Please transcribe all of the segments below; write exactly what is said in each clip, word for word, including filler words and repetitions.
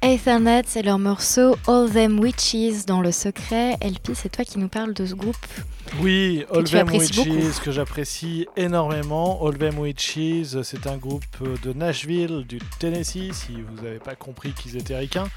Ethernet, c'est leur morceau All Them Witches dans Le Secret. L P, c'est toi qui nous parles de ce groupe. Oui, All Them Witches, beaucoup. que j'apprécie énormément. All Them Witches, c'est un groupe de Nashville, du Tennessee, si vous n'avez pas compris qu'ils étaient ricains.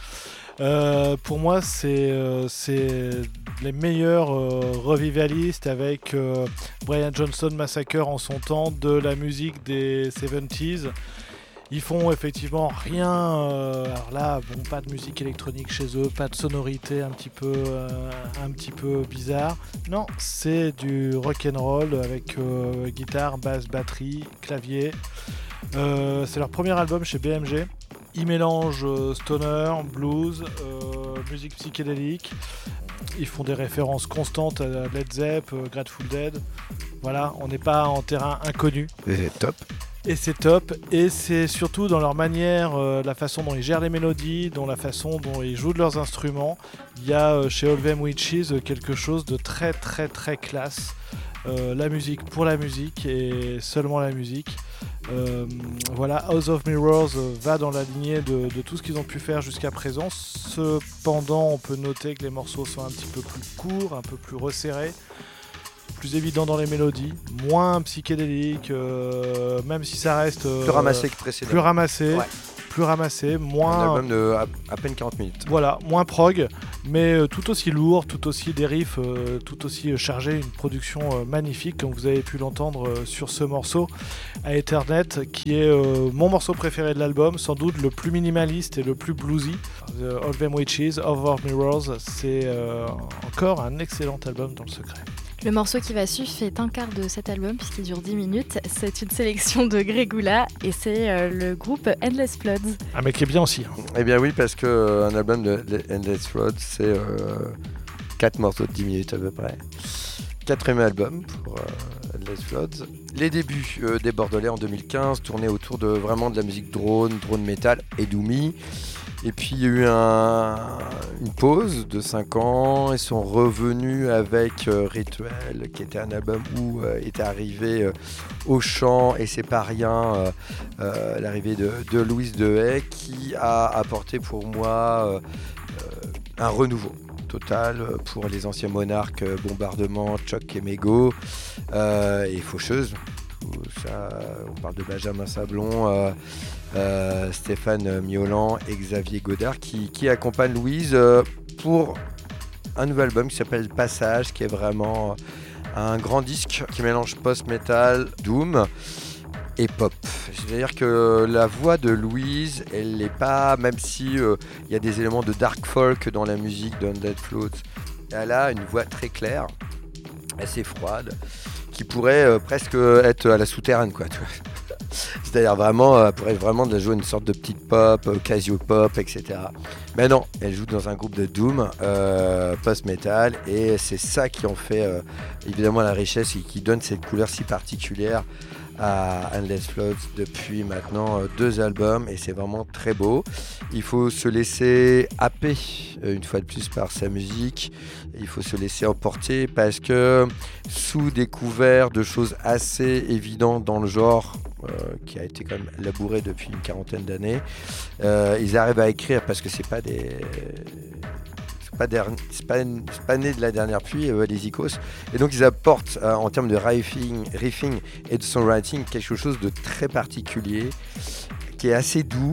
Euh, pour moi, c'est, euh, c'est les meilleurs euh, revivalistes avec euh, Brian Johnson Massacre en son temps de la musique des soixante-dix. Ils font effectivement rien, euh, alors là, bon, pas de musique électronique chez eux, pas de sonorité un petit peu, euh, un petit peu bizarre. Non, c'est du rock'n'roll avec euh, guitare, basse, batterie, clavier. Euh, c'est leur premier album chez B M G. Ils mélangent euh, stoner, blues, euh, musique psychédélique. Ils font des références constantes à Led Zepp, euh, Grateful Dead. Voilà, on n'est pas en terrain inconnu. C'est top. Et c'est top, et c'est surtout dans leur manière, euh, la façon dont ils gèrent les mélodies, dans la façon dont ils jouent de leurs instruments. Il y a euh, chez All Them Witches euh, quelque chose de très très très classe. Euh, la musique pour la musique et seulement la musique. Euh, voilà, House of Mirrors euh, va dans la lignée de, de tout ce qu'ils ont pu faire jusqu'à présent. Cependant, on peut noter que les morceaux sont un petit peu plus courts, un peu plus resserrés, plus évident dans les mélodies, moins psychédélique, euh, même si ça reste euh, plus ramassé que précédemment. Plus ramassé, ouais. plus ramassé, moins. Un album de à, à peine quarante minutes. Voilà, moins prog, mais euh, tout aussi lourd, tout aussi des riffs, euh, tout aussi euh, chargé, une production euh, magnifique, comme vous avez pu l'entendre euh, sur ce morceau à Ethernet, qui est euh, mon morceau préféré de l'album, sans doute le plus minimaliste et le plus bluesy. The All Them Witches, Over Mirrors, c'est euh, encore un excellent album dans Le Secret. Le morceau qui va suivre fait un quart de cet album puisqu'il dure dix minutes. C'est une sélection de Gregula et c'est euh, le groupe Endless Floods. Un mec qui est bien aussi. Hein. Eh bien oui, parce qu'un euh, album de Endless Floods, c'est euh, quatre morceaux de dix minutes à peu près. Quatrième album pour euh, Endless Floods. Les débuts euh, des Bordelais en deux mille quinze tournaient autour de vraiment de la musique drone, drone metal et doomy. Et puis il y a eu un, une pause de cinq ans, ils sont revenus avec euh, Rituel, qui était un album où euh, était arrivé euh, au chant, et c'est pas rien, euh, euh, l'arrivée de, de Louise Dehaye, qui a apporté pour moi euh, euh, un renouveau total pour les anciens monarques, euh, Bombardement, Choc et Mégo, euh, et Faucheuse. Tout ça, on parle de Benjamin Sablon, euh, Euh, Stéphane Miolan et Xavier Godard qui, qui accompagnent Louise euh, pour un nouvel album qui s'appelle Passage, qui est vraiment un grand disque qui mélange post-metal, doom et pop. C'est-à-dire que la voix de Louise, elle n'est pas, même si il euh, y a des éléments de dark folk dans la musique de Endless Floods, elle a une voix très claire, assez froide, qui pourrait euh, presque être à la souterraine, quoi, tu vois. C'est-à-dire vraiment, elle pourrait vraiment jouer une sorte de petite pop, euh, casio-pop, et cetera. Mais non, elle joue dans un groupe de doom, euh, post-metal, et c'est ça qui en fait euh, évidemment la richesse et qui donne cette couleur si particulière à Endless Floods depuis maintenant deux albums, et c'est vraiment très beau. Il faut se laisser happer une fois de plus par sa musique, il faut se laisser emporter parce que sous des couverts de choses assez évidentes dans le genre, euh, qui a été quand même labouré depuis une quarantaine d'années, euh, ils arrivent à écrire parce que c'est pas des... C'est pas, der... c'est, pas une... c'est pas né de la dernière pluie, euh, les Icos. Et donc ils apportent euh, en termes de riffing, riffing et de songwriting quelque chose de très particulier, qui est assez doux,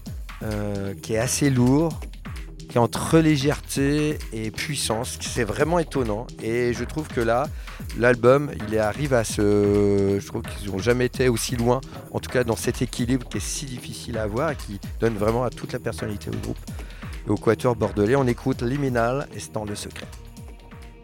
euh, qui est assez lourd, qui est entre légèreté et puissance. C'est vraiment étonnant. Et je trouve que là, l'album, il arrive à se... Je trouve qu'ils n'ont jamais été aussi loin, en tout cas dans cet équilibre qui est si difficile à avoir et qui donne vraiment à toute la personnalité au groupe. Au Quatuor Bordelais, on écoute Liminal et c'est dans Le Secret.